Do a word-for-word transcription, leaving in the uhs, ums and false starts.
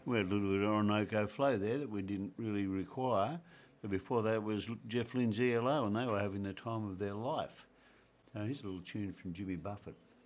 We had a little bit of Orinoco flow there that we didn't really require. But before that was Jeff Lynne's E L O, and they were having the time of their life. So here's a little tune from Jimmy Buffett.